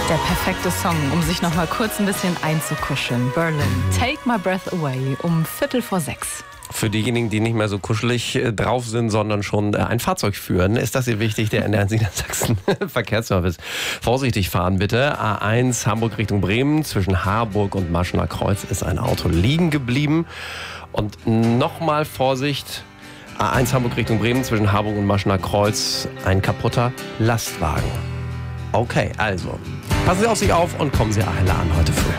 Der perfekte Song, um sich noch mal kurz ein bisschen einzukuscheln. Berlin, Take My Breath Away um 5:45. Für diejenigen, die nicht mehr so kuschelig drauf sind, sondern schon ein Fahrzeug führen, ist das hier wichtig, der NDR Niedersachsen Verkehrsservice. Vorsichtig fahren bitte. A1 Hamburg Richtung Bremen, zwischen Harburg und Maschener Kreuz ist ein Auto liegen geblieben. Und nochmal Vorsicht, A1 Hamburg Richtung Bremen, zwischen Harburg und Maschener Kreuz ein kaputter Lastwagen. Okay, also passen Sie auf sich auf und kommen Sie alle an heute früh.